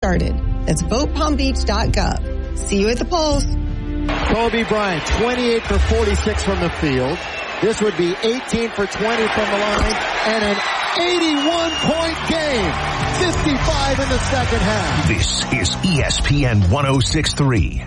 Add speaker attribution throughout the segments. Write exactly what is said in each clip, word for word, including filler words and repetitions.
Speaker 1: started. That's vote palm beach dot gov. See you at the polls.
Speaker 2: Kobe Bryant, twenty-eight for forty-six from the field. This would be eighteen for twenty from the line and an eighty-one point game. fifty-five in the second half.
Speaker 3: This is E S P N one oh six point three.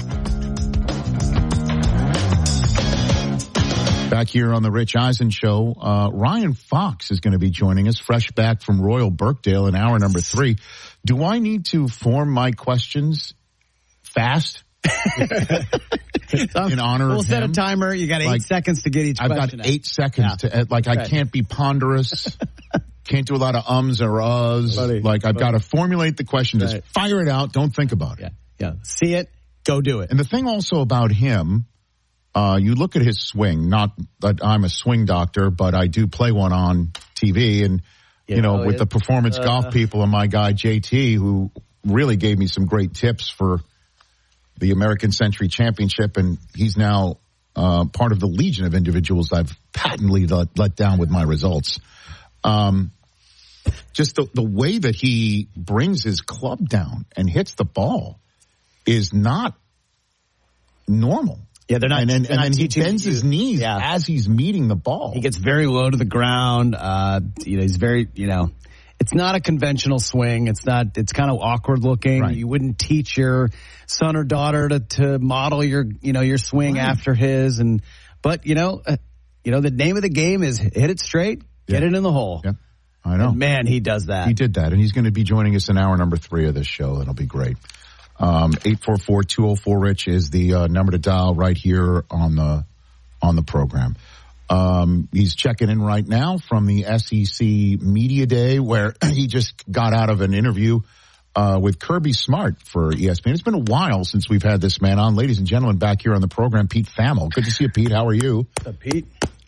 Speaker 4: Back here on the Rich Eisen Show, uh, Ryan Fox is going to be joining us, fresh back from Royal Birkdale in hour number three. Do I need to form my questions fast? In honor
Speaker 5: we'll
Speaker 4: of
Speaker 5: set
Speaker 4: him?
Speaker 5: a timer. You got eight
Speaker 4: like,
Speaker 5: seconds to get each
Speaker 4: I've
Speaker 5: question.
Speaker 4: got eight
Speaker 5: out.
Speaker 4: seconds
Speaker 5: yeah.
Speaker 4: to, like, I
Speaker 5: right.
Speaker 4: can't be ponderous. Can't do a lot of ums or uhs.
Speaker 5: Buddy,
Speaker 4: like, I've
Speaker 5: buddy.
Speaker 4: got to formulate the question. Just
Speaker 5: right.
Speaker 4: fire it out. Don't think about it.
Speaker 5: Yeah. yeah. See it. Go do it.
Speaker 4: And the thing also about him, uh, you look at his swing, not that I'm a swing doctor, but I do play one on T V. And, you, you know, know, with the performance uh, golf people and my guy J T, who really gave me some great tips for the American Century Championship. And he's now uh, part of the legion of individuals I've patently let, let down with my results. Um, just the, the way that he brings his club down and hits the ball is not normal.
Speaker 5: Yeah, they're not.
Speaker 4: And, and,
Speaker 5: they're
Speaker 4: and
Speaker 5: not
Speaker 4: then he
Speaker 5: teaching
Speaker 4: bends
Speaker 5: you.
Speaker 4: his knees
Speaker 5: yeah.
Speaker 4: as he's meeting the ball.
Speaker 5: He gets very low to the ground. Uh, you know, he's very, you know, it's not a conventional swing. It's not, it's kind of awkward looking.
Speaker 4: Right.
Speaker 5: You wouldn't teach your son or daughter to, to model your, you know, your swing
Speaker 4: right.
Speaker 5: after his. And, but, you know, uh, you know, the name of the game is hit it straight,
Speaker 4: yeah.
Speaker 5: get it in the hole.
Speaker 4: Yeah, I know.
Speaker 5: And man, he does that.
Speaker 4: He did that. And he's going to be joining us in hour number three of this show. That'll be great. Um, eight four four, two oh four, Rich is the uh, number to dial right here on the on the program. Um, he's checking in right now from the S E C Media Day, where he just got out of an interview uh, with Kirby Smart for E S P N. It's been a while since we've had this man on. Ladies and gentlemen, back here on the program, Pete Thamel. Good to see you, Pete. How are you?
Speaker 5: What's up, Pete?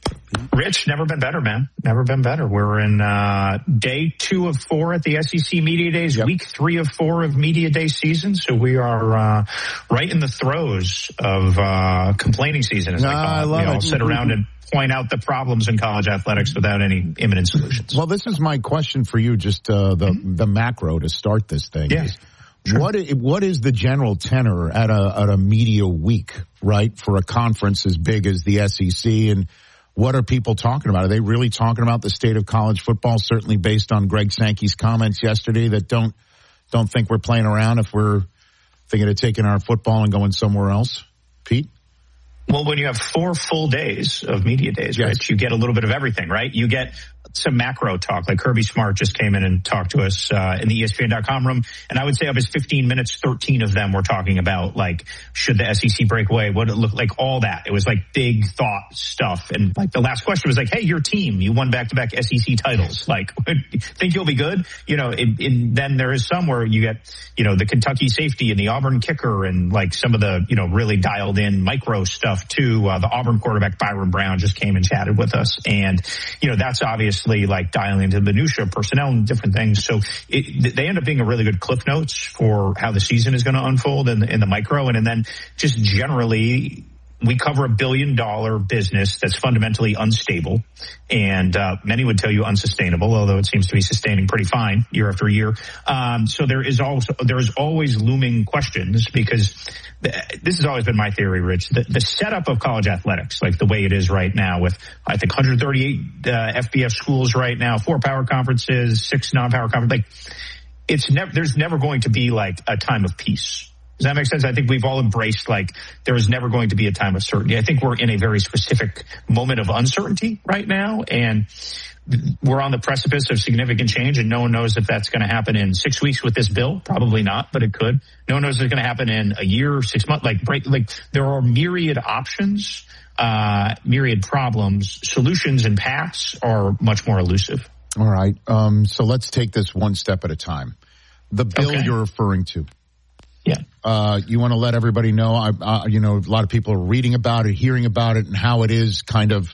Speaker 6: Rich, never been better, man. Never been better. We're in uh day two of four at the S E C Media Days, yep. week three of four of Media Day season. So we are uh right in the throes of uh complaining season, as
Speaker 4: no,
Speaker 6: I call it.
Speaker 4: I love
Speaker 6: we
Speaker 4: it.
Speaker 6: all sit around and point out the problems in college athletics without any imminent solutions.
Speaker 4: Well, this is my question for you, just uh the mm-hmm. the macro to start this thing.
Speaker 6: Yeah.
Speaker 4: Is,
Speaker 6: Sure.
Speaker 4: What is, what is the general tenor at a at a media week, right, for a conference as big as the S E C? And what are people talking about? Are they really talking about the state of college football? Certainly based on Greg Sankey's comments yesterday that don't don't think we're playing around if we're thinking of taking our football and going somewhere else. Pete?
Speaker 6: Well, when you have four full days of media days, yes. Rich, you get a little bit of everything, right? You get some macro talk, like Kirby Smart just came in and talked to us uh, in the E S P N dot com room, and I would say of his fifteen minutes, thirteen of them were talking about, like, should the S E C break away? What did it look like? All that. It was like big thought stuff, and like the last question was like, hey, your team, you won back-to-back S E C titles. Like, think you'll be good? You know, and, and then there is some where you get, you know, the Kentucky safety and the Auburn kicker and like some of the, you know, really dialed in micro stuff too. Uh, the Auburn quarterback Byron Brown just came and chatted with us, and you know, that's obviously like dialing into the minutia, personnel, and different things. So it, they end up being a really good cliff notes for how the season is going to unfold in the, in the micro. And, and then just generally, we cover a billion dollar business that's fundamentally unstable, and uh, many would tell you unsustainable, although it seems to be sustaining pretty fine year after year. Um, so there is also there is always looming questions, because this has always been my theory, Rich. The, the setup of college athletics, like the way it is right now, with I think one hundred thirty-eight uh, F B S schools right now, four power conferences, six non-power conferences, like it's never there's never going to be like a time of peace. Does that make sense? I think we've all embraced, like, there is never going to be a time of certainty. I think we're in a very specific moment of uncertainty right now, and we're on the precipice of significant change, and no one knows if that's going to happen in six weeks with this bill. Probably not, but it could. No one knows if it's going to happen in a year, six months. Like, break, like there are myriad options, uh, myriad problems. Solutions and paths are much more elusive.
Speaker 4: All right. Um, so let's take this one step at a time. The bill okay. you're referring to.
Speaker 6: Yeah.
Speaker 4: Uh, you want to let everybody know, I, uh, you know, a lot of people are reading about it, hearing about it, and how it is kind of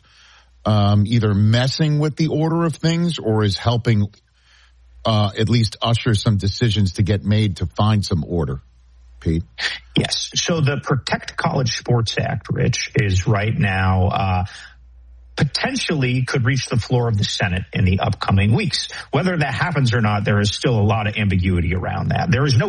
Speaker 4: um, either messing with the order of things or is helping uh, at least usher some decisions to get made to find some order. Pete?
Speaker 6: Yes. So the Protect College Sports Act, Rich, is right now uh, potentially could reach the floor of the Senate in the upcoming weeks. Whether that happens or not, there is still a lot of ambiguity around that. There is no